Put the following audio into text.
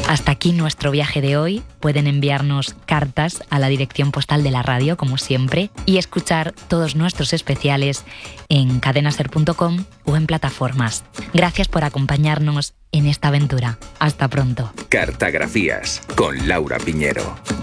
Hasta aquí nuestro viaje de hoy. Pueden enviarnos cartas a la dirección postal de la radio, como siempre, y escuchar todos nuestros especiales en cadenaser.com o en plataformas. Gracias por acompañarnos en esta aventura. Hasta pronto. Cartografías con Laura Piñero.